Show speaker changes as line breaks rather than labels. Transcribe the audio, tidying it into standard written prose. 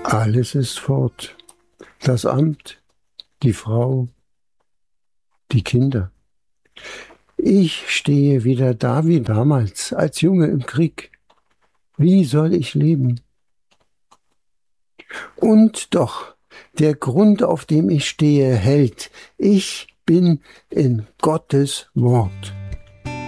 Alles ist fort. Das Amt, die Frau, die Kinder. Ich stehe wieder da wie damals, als Junge im Krieg. Wie soll ich leben? Und doch, der Grund, auf dem ich stehe, hält. Ich bin in Gottes Wort.